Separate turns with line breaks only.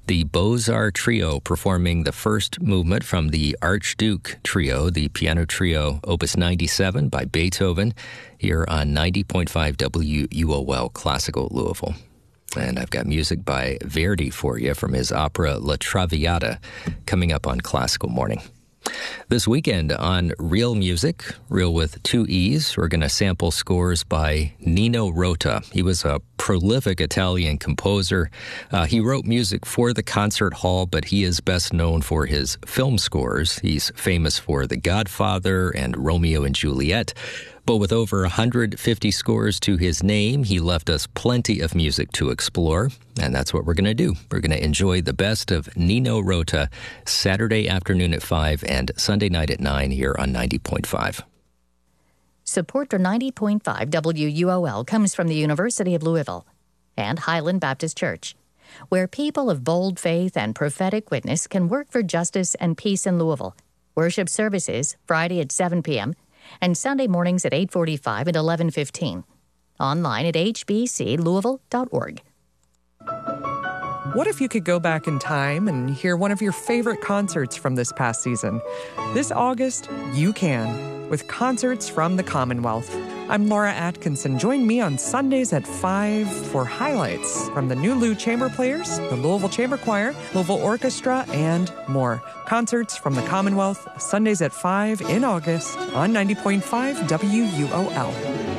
the Beaux-Arts Trio performing the first movement from the Archduke Trio, the piano trio Opus 97 by Beethoven, here on 90.5 WUOL Classical Louisville. And I've got music by Verdi for you from his opera La Traviata coming up on Classical Morning. This weekend on Real Music, Real with two E's, we're going to sample scores by Nino Rota. He was a prolific Italian composer. He wrote music for the concert hall, but he is best known for his film scores. He's famous for The Godfather and Romeo and Juliet. But with over 150 scores to his name, he left us plenty of music to explore, and that's what we're going to do. We're going to enjoy the best of Nino Rota Saturday afternoon at 5 and Sunday night at 9 here on 90.5.
Support for 90.5 WUOL comes from the University of Louisville and Highland Baptist Church, where people of bold faith and prophetic witness can work for justice and peace in Louisville. Worship services Friday at 7 p.m., and Sunday mornings at 8:45 and 11:15. Online at hbclouisville.org.
What if you could go back in time and hear one of your favorite concerts from this past season? This August, you can, with concerts from the Commonwealth. I'm Laura Atkinson. Join me on Sundays at 5 for highlights from the New Lou Chamber Players, the Louisville Chamber Choir, Louisville Orchestra, and more. Concerts from the Commonwealth, Sundays at 5 in August on 90.5 WUOL.